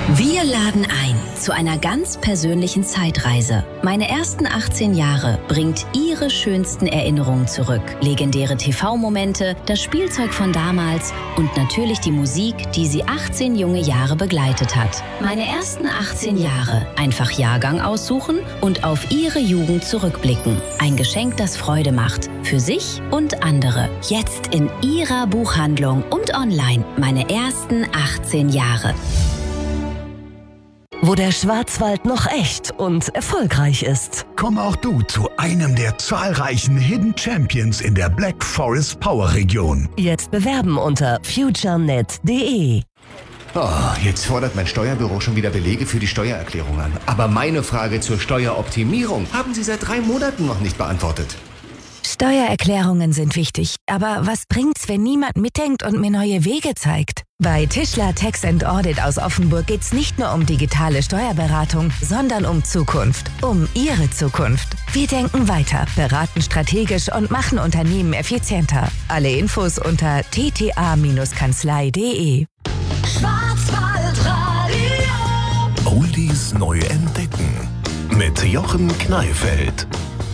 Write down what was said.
Wir laden ein zu einer ganz persönlichen Zeitreise. Meine ersten 18 Jahre bringt Ihre schönsten Erinnerungen zurück. Legendäre TV-Momente, das Spielzeug von damals und natürlich die Musik, die Sie 18 junge Jahre begleitet hat. Meine ersten 18 Jahre. Einfach Jahrgang aussuchen und auf Ihre Jugend zurückblicken. Ein Geschenk, das Freude macht. Für sich und andere. Jetzt in Ihrer Buchhandlung und online. Meine ersten 18 Jahre. Wo der Schwarzwald noch echt und erfolgreich ist. Komm auch du zu einem der zahlreichen Hidden Champions in der Black Forest Power Region. Jetzt bewerben unter futurenet.de. Oh, jetzt fordert mein Steuerbüro schon wieder Belege für die Steuererklärung an. Aber meine Frage zur Steueroptimierung haben Sie seit 3 Monaten noch nicht beantwortet. Steuererklärungen sind wichtig, aber was bringt's, wenn niemand mitdenkt und mir neue Wege zeigt? Bei Tischler Tax & Audit aus Offenburg geht's nicht nur um digitale Steuerberatung, sondern um Zukunft. Um Ihre Zukunft. Wir denken weiter, beraten strategisch und machen Unternehmen effizienter. Alle Infos unter tta-kanzlei.de. Oldies neu entdecken mit Jochen Kneifeld.